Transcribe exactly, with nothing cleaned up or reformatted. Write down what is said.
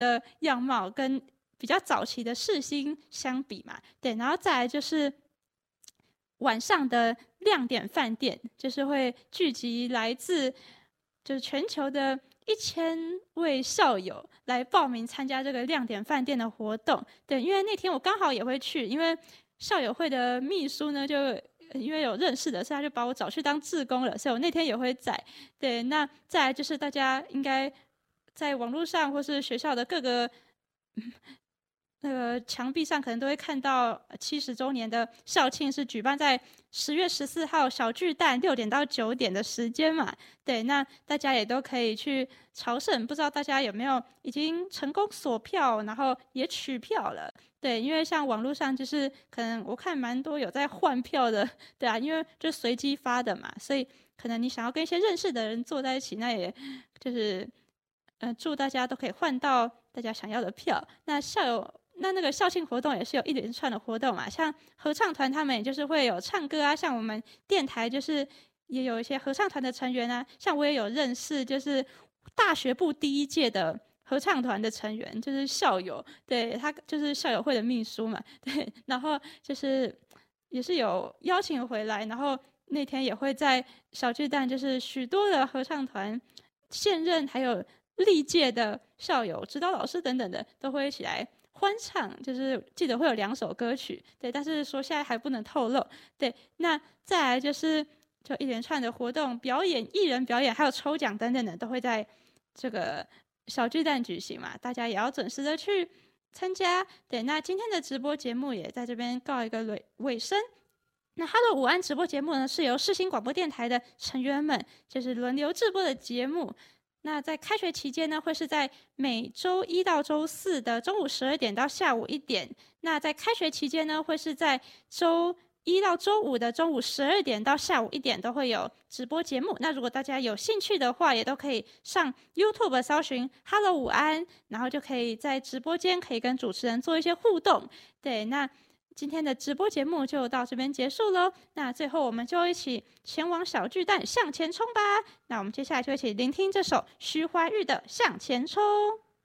的样貌跟比较早期的世新相比嘛，对，然后再来就是晚上的亮点饭店，就是会聚集来自就是全球的一千位校友来报名参加这个亮点饭店的活动。对，因为那天我刚好也会去，因为校友会的秘书呢，就因为有认识的，所以他就把我找去当志工了，所以我那天也会在。对，那再来就是大家应该在网络上或是学校的各个那个墙壁上可能都会看到七十周年的校庆是举办在十月十四号小巨蛋六点到九点的时间嘛。对，那大家也都可以去朝圣，不知道大家有没有已经成功锁票，然后也取票了。对，因为像网络上就是可能我看蛮多有在换票的，对啊，因为就随机发的嘛，所以可能你想要跟一些认识的人坐在一起，那也就是呃祝大家都可以换到大家想要的票。那校友。那那个校庆活动也是有一连串的活动嘛，像合唱团他们也就是会有唱歌啊，像我们电台就是也有一些合唱团的成员啊，像我也有认识就是大学部第一届的合唱团的成员，就是校友，对，他就是校友会的秘书嘛，对，然后就是也是有邀请回来，然后那天也会在小巨蛋，就是许多的合唱团现任还有历届的校友、指导老师等等的都会一起来欢唱，就是记得会有两首歌曲，对，但是说现在还不能透露。对，那再来就是就一连串的活动、表演、艺人表演，还有抽奖等等的，都会在这个小巨蛋举行嘛，大家也要准时的去参加。对，那今天的直播节目也在这边告一个尾尾声。那 Hello 午安直播节目呢，是由世新广播电台的成员们就是轮流制播的节目。那在开学期间呢，会是在每周一到周四的中午十二点到下午一点。那在开学期间呢，会是在周一到周五的中午十二点到下午一点都会有直播节目。那如果大家有兴趣的话，也都可以上 YouTube 搜寻 Hello 午安，然后就可以在直播间可以跟主持人做一些互动。对，那今天的直播节目就到这边结束喽。那最后我们就一起前往小巨蛋向前冲吧。那我们接下来就一起聆听这首徐怀钰的《向前冲》。